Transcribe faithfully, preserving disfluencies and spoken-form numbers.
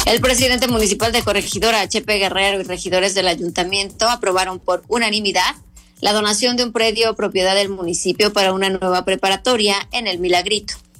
El presidente municipal de Corregidora, Chepe Guerrero, y regidores del ayuntamiento aprobaron por unanimidad la donación de un predio propiedad del municipio para una nueva preparatoria en El Milagrito.